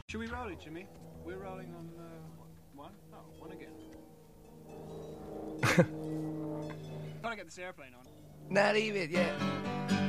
Should we roll it, Jimmy? We're rolling on one? Oh, one again. Gotta get this airplane on. Not even, yeah.